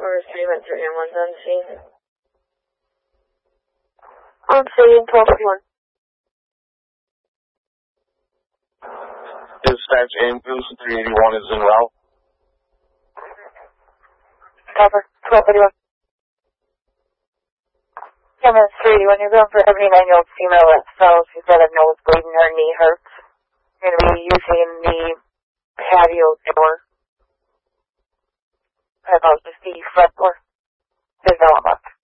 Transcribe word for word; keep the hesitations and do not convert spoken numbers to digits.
Where's payment for ambulance on scene? On scene, twelve fifty-one. Dispatch ambulance three eighty-one is en route. Copper, twelve fifty-one. Ambulance three eighty-one, you're going for Ebony nine-year-old female that fell. She's got a nose bleeding, her knee hurts. You're going to be using the patio door. About just the front door. There's no one left.